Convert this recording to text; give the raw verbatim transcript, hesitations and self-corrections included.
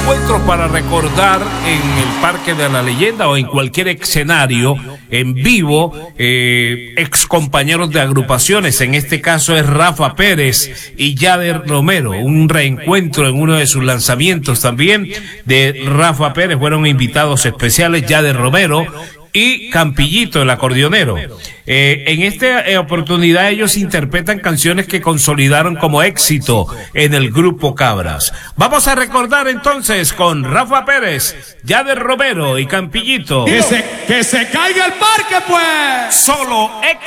reencuentros para recordar en el Parque de la Leyenda o en cualquier escenario en vivo, eh, ex compañeros de agrupaciones. En este caso es Rafa Pérez y Yader Romero, un reencuentro en uno de sus lanzamientos también de Rafa Pérez. Fueron invitados especiales Yader Romero y Campillito, el acordeonero. Eh, en esta eh, oportunidad ellos interpretan canciones que consolidaron como éxito en el grupo Cabras. Vamos a recordar entonces con Rafa Pérez, Yader Romero y Campillito. Que se, que se caiga el parque, pues. Solo éxito.